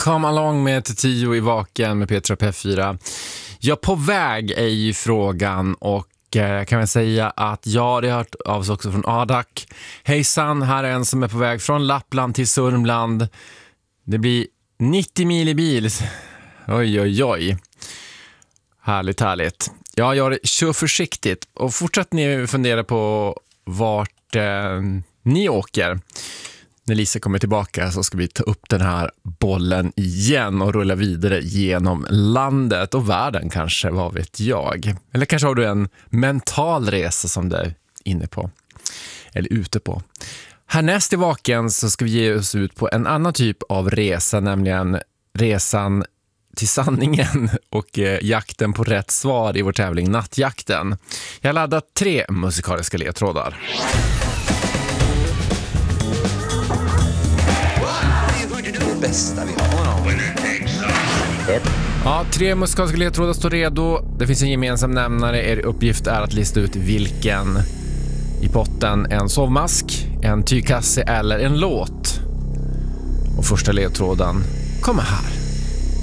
Come Along med Tio i Vaken med Petra P4. Ja, på väg är ju frågan, och jag kan väl säga att det har hört av oss också från Adak. Hejsan, här är en som är på väg från Lappland till Sörmland. Det blir 90 mil i bil. Oj, oj, oj. Härligt, härligt. Ja, jag kör försiktigt och fortsätt ni fundera på vart ni åker. När Lisa kommer tillbaka så ska vi ta upp den här bollen igen och rulla vidare genom landet och världen kanske, vad vet jag. Eller kanske har du en mental resa som du är inne på eller ute på. Härnäst i Vaken så ska vi ge oss ut på en annan typ av resa, nämligen resan till sanningen och jakten på rätt svar i vår tävling Nattjakten. Jag har laddat 3 musikaliska ledtrådar. Bästa vi har. Ja, 3 musikaliska ledtrådar står redo. Det finns en gemensam nämnare. Er uppgift är att lista ut vilken i potten: en sovmask, en tygkasse eller en låt. Och första ledtråden kommer här.